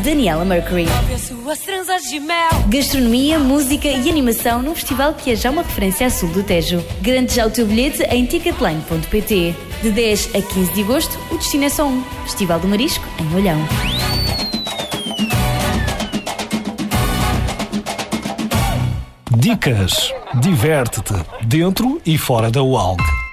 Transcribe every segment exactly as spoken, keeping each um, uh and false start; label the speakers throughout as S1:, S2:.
S1: Daniela Mercury. Gastronomia, música e animação num festival que é já uma referência a sul do Tejo. Garante já o teu bilhete em ticketline ponto pt. De dez a quinze de agosto, o destino é só um. Festival do Marisco, em Olhão.
S2: Dicas. Diverte-te, dentro e fora da U A L G.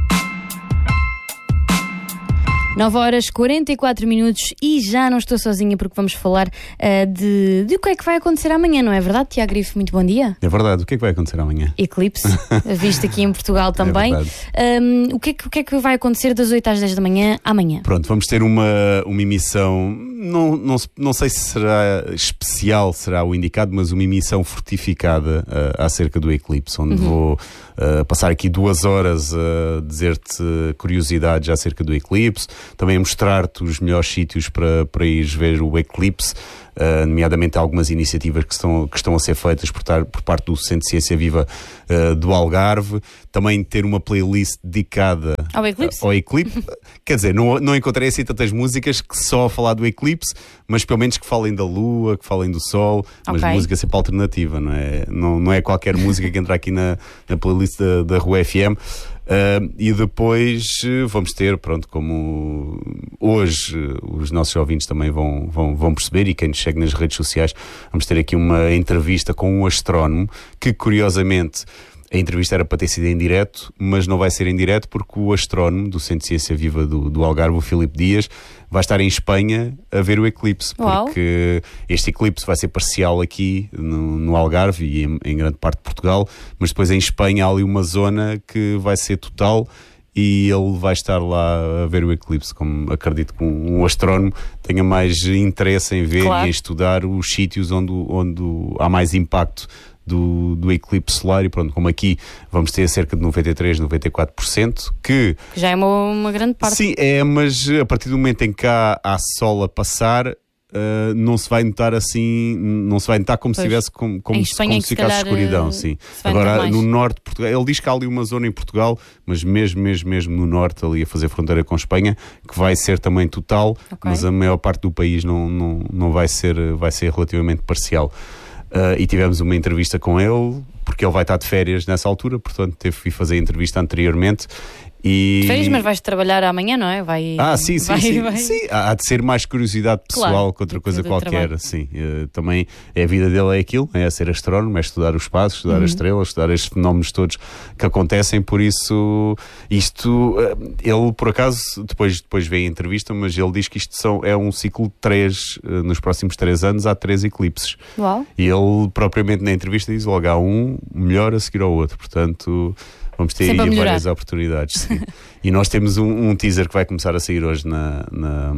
S1: nove horas, quarenta e quatro minutos e já não estou sozinha porque vamos falar uh, de, de o que é que vai acontecer amanhã, não é verdade, Tiago Grifo? Muito bom dia.
S3: É verdade, o que é que vai acontecer amanhã?
S1: Eclipse, visto aqui em Portugal também.
S3: É
S1: um, o, que é que, o que é que vai acontecer das oito às dez da manhã amanhã?
S3: Pronto, vamos ter uma, uma emissão, não, não, não sei se será especial, será o indicado, mas uma emissão fortificada uh, acerca do eclipse, onde uhum. vou uh, passar aqui duas horas a dizer-te curiosidades acerca do eclipse, também a mostrar-te os melhores sítios para, para ires ver o eclipse, uh, nomeadamente algumas iniciativas que estão, que estão a ser feitas por, tar, por parte do Centro de Ciência Viva uh, do Algarve, também ter uma playlist dedicada
S1: ao eclipse.
S3: Uh, ao eclipse. Quer dizer, não, não encontrei assim tantas músicas que só a falar do eclipse, mas pelo menos que falem da lua, que falem do sol, mas
S1: okay.
S3: música sempre alternativa, não é? Não, não é qualquer música que entra aqui na, na playlist da, da Rua F M. Uh, e depois uh, vamos ter, pronto, como hoje uh, os nossos ouvintes também vão, vão, vão perceber, e quem nos segue nas redes sociais, vamos ter aqui uma entrevista com um astrónomo que, curiosamente, a entrevista era para ter sido em direto, mas não vai ser em direto porque o astrónomo do Centro de Ciência Viva do, do Algarve, o Filipe Dias, vai estar em Espanha a ver o eclipse.
S1: Uau.
S3: Porque este eclipse vai ser parcial aqui no, no Algarve e em, em grande parte de Portugal, mas depois em Espanha há ali uma zona que vai ser total e ele vai estar lá a ver o eclipse. Como acredito que um, um astrónomo tenha mais interesse em ver
S1: claro.
S3: e em estudar os sítios onde, onde há mais impacto Do, do eclipse solar. E pronto, como aqui vamos ter cerca de noventa e três, noventa e quatro por cento, que
S1: já é uma, uma grande parte.
S3: Sim, é, mas a partir do momento em que há, há sol a passar, uh, não se vai notar assim, não se vai notar como pois. se tivesse como, como, se, como se ficasse calhar, escuridão, sim. Agora no norte de Portugal, ele diz que há ali uma zona em Portugal, mas mesmo, mesmo, mesmo no norte, ali a fazer fronteira com Espanha, que vai ser também total, okay. mas a maior parte do país não, não, não vai ser, vai ser relativamente parcial. Uh, e tivemos uma entrevista com ele, porque ele vai estar de férias nessa altura, portanto teve que fazer a entrevista anteriormente. E... De
S1: férias, mas vais trabalhar amanhã, não é? Vai...
S3: Ah, sim, sim,
S1: vai,
S3: sim.
S1: vai...
S3: sim. Há de ser mais curiosidade pessoal claro, que outra coisa qualquer. Sim. Uh, também é a vida dele é aquilo, é ser astrónomo, é estudar os espaços, estudar uhum. as estrelas, estudar estes fenómenos todos que acontecem, por isso isto, uh, ele por acaso, depois, depois vê a entrevista, mas ele diz que isto são, é um ciclo de três, uh, nos próximos três anos há três eclipses.
S1: Uau.
S3: E ele propriamente na entrevista diz logo, há um melhor a seguir ao outro, portanto... Vamos ter aí várias oportunidades. Sim. E nós temos um, um teaser que vai começar a sair hoje na, na,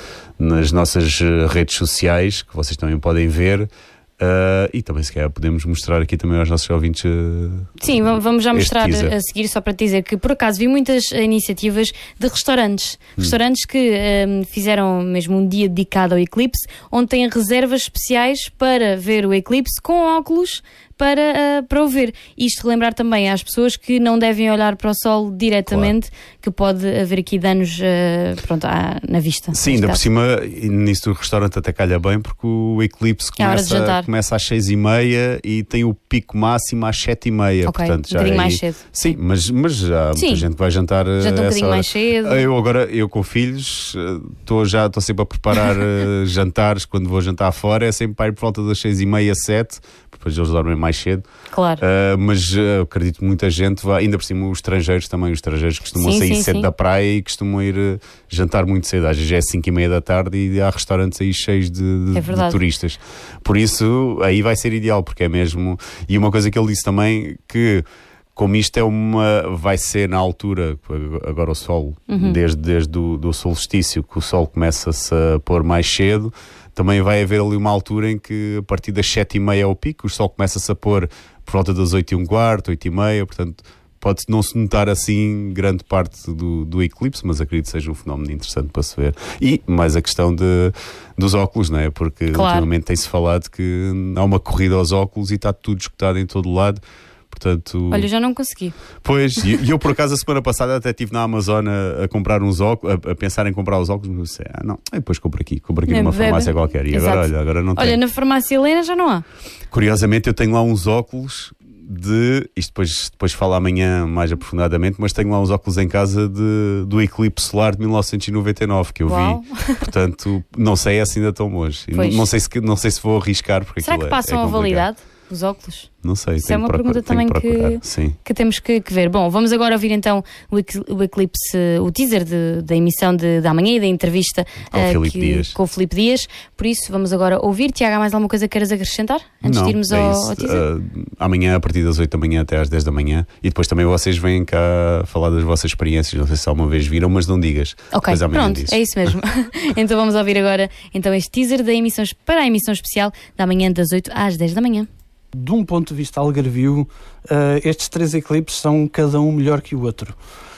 S3: nas nossas redes sociais, que vocês também podem ver. Uh, e também, se calhar, podemos mostrar aqui também aos nossos ouvintes. Uh,
S1: Sim, vamos já mostrar
S3: teaser.
S1: A seguir, só para te dizer que, por acaso, vi muitas iniciativas de restaurantes. Hum. Restaurantes que um, fizeram mesmo um dia dedicado ao eclipse, onde têm reservas especiais para ver o eclipse com óculos. Para, uh, para o ver. Isto relembrar também às pessoas que não devem olhar para o sol diretamente, claro. Que pode haver aqui danos uh, pronto, à, na vista.
S3: Sim, ainda por cima, nisso do restaurante até calha bem, porque o eclipse começa, começa às seis e meia e tem o pico máximo às sete e meia.
S1: Ok,
S3: portanto,
S1: um
S3: já
S1: bocadinho
S3: é...
S1: mais cedo.
S3: Sim, mas, mas já há
S1: Sim.
S3: muita gente que vai jantar.
S1: Janta um bocadinho mais cedo.
S3: Eu agora, eu com filhos, estou já estou sempre a preparar uh, jantares quando vou jantar fora, é sempre para ir por volta das seis e meia, sete, depois eles dormem mais cedo.
S1: Claro.
S3: Uh, mas uh, acredito que muita gente vai, ainda por cima os estrangeiros também, os estrangeiros costumam
S1: sim,
S3: sair
S1: sim,
S3: cedo
S1: sim.
S3: da praia e costumam ir uh, jantar muito cedo. Às vezes já é cinco e meia da tarde e há restaurantes aí cheios de, de,
S1: é
S3: de turistas. Por isso, aí vai ser ideal, porque é mesmo... E uma coisa que ele disse também, que como isto é uma... vai ser na altura, agora o sol,
S1: uhum.
S3: desde, desde o do solstício, que o sol começa-se a pôr mais cedo, também vai haver ali uma altura em que a partir das sete e meia é o pico, o sol começa-se a pôr por volta das oito e um quarto, oito e meia, portanto pode não se notar assim grande parte do, do eclipse, mas acredito que seja um fenómeno interessante para se ver. E mais a questão de, dos óculos, não é? Porque
S1: claro.
S3: ultimamente tem-se falado que há uma corrida aos óculos e está tudo escutado em todo lado. portanto...
S1: Olha, já não consegui.
S3: Pois, e eu por acaso a semana passada até estive na Amazon a, a comprar uns óculos, a, a pensar em comprar os óculos, mas disse, ah não, e depois compro aqui, compro aqui é, numa farmácia qualquer. E agora, olha, agora não tem.
S1: Olha, na farmácia Helena já não há.
S3: Curiosamente eu tenho lá uns óculos de, isto depois, depois falo amanhã mais aprofundadamente, mas tenho lá uns óculos em casa de, do eclipse solar de mil novecentos e noventa e nove que eu Uau. vi, portanto não sei se ainda estão hoje, não, não, sei se, não sei se vou arriscar porque
S1: será que passam
S3: é, é
S1: a validade? Os óculos?
S3: Não sei.
S1: Isso é uma pergunta também que, que temos que, que ver. Bom, vamos agora ouvir então o, o Eclipse, o teaser de, da emissão de, de amanhã e da entrevista
S3: com, uh, Filipe
S1: que,
S3: Dias.
S1: com o Filipe Dias. Por isso, vamos agora ouvir. Tiago, há mais alguma coisa que queiras acrescentar? Antes
S3: Não,
S1: de irmos
S3: é
S1: ao,
S3: isso.
S1: ao teaser?
S3: Uh, amanhã, a partir das oito da manhã até às dez da manhã. E depois também vocês vêm cá falar das vossas experiências. Não sei se alguma vez viram, mas não digas.
S1: Ok, pronto, diz. É isso mesmo. Então vamos ouvir agora então, este teaser da emissão, para a emissão especial da manhã das oito às dez da manhã.
S4: De um ponto de vista algarvio, uh, estes três eclipses são cada um melhor que o outro.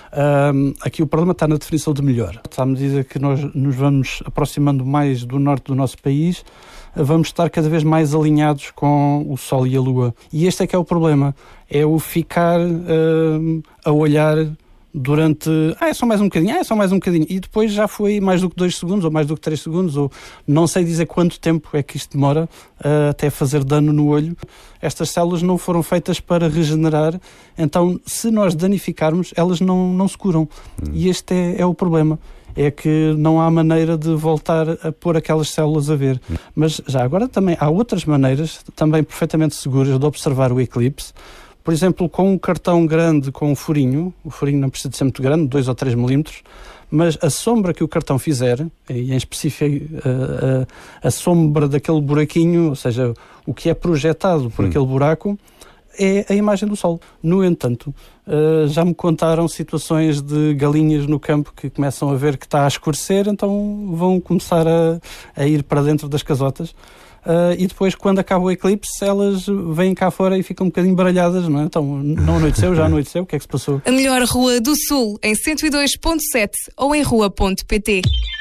S4: Uh, aqui o problema está na definição de melhor. À medida que nós nos vamos aproximando mais do norte do nosso país, uh, vamos estar cada vez mais alinhados com o Sol e a Lua. E este é que é o problema, é o ficar uh, a olhar durante, ah, é só mais um bocadinho, ah, é só mais um bocadinho, e depois já foi mais do que dois segundos, ou mais do que três segundos, ou não sei dizer quanto tempo é que isto demora uh, até fazer dano no olho. Estas células não foram feitas para regenerar, então se nós danificarmos, elas não, não se curam. Hum. E este é, é o problema. É que não há maneira de voltar a pôr aquelas células a ver. Hum. Mas já agora também há outras maneiras, também perfeitamente seguras, de observar o eclipse. Por exemplo, com um cartão grande com um furinho, o furinho não precisa de ser muito grande, dois ou três milímetros, mas a sombra que o cartão fizer, e em específico a, a, a sombra daquele buraquinho, ou seja, o que é projetado por hum. aquele buraco, é a imagem do Sol. No entanto, uh, já me contaram situações de galinhas no campo que começam a ver que está a escurecer, então vão começar a, a ir para dentro das casotas. Uh, e depois, quando acaba o eclipse, elas vêm cá fora e ficam um bocadinho baralhadas, não é? Então, não anoiteceu, já anoiteceu, o que é que se passou?
S5: A melhor rua do Sul, em cento e dois ponto sete ou em rua ponto pt.